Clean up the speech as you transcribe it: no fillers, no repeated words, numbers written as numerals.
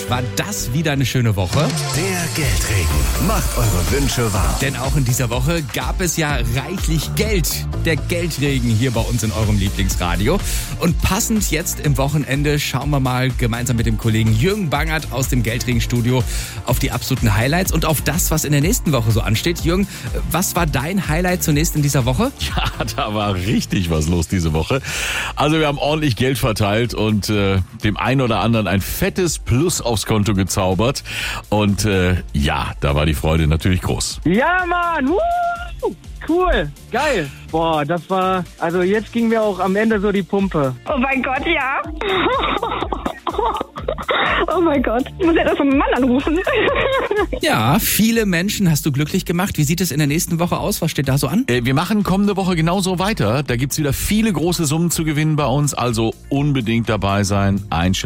war das wieder eine schöne Woche? Der Geldregen macht eure Wünsche wahr. Denn auch in dieser Woche gab es ja reichlich Geld. Der Geldregen hier bei uns in eurem Lieblingsradio. Und passend jetzt im Wochenende schauen wir mal gemeinsam mit dem Kollegen Jürgen Bangert aus dem Geldregenstudio auf die absoluten Highlights und auf das, was in der nächsten Woche so ansteht. Jürgen, was war dein Highlight zunächst in dieser Woche? Ja, da war richtig was los diese Woche. Also wir haben ordentlich Geld verteilt und dem einen oder anderen ein fettes Plus aufs Konto gezaubert. Und ja, da war die Freude natürlich groß. Ja, Mann! Cool, geil. Boah, das war, also jetzt ging mir auch am Ende so die Pumpe. Oh mein Gott, ja. Oh mein Gott, ich muss ja das von meinem Mann anrufen. Ja, viele Menschen hast du glücklich gemacht. Wie sieht es in der nächsten Woche aus? Was steht da so an? Wir machen kommende Woche genauso weiter. Da gibt's wieder viele große Summen zu gewinnen bei uns. Also unbedingt dabei sein, einschalten.